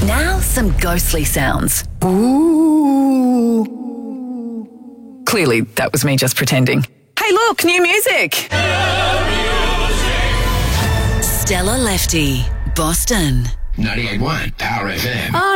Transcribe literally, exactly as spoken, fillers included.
Now, some ghostly sounds. Ooh. Clearly, that was me just pretending. Hey, look, new music. Stella Lefty, Boston. ninety-eight point one Power F M. Oh,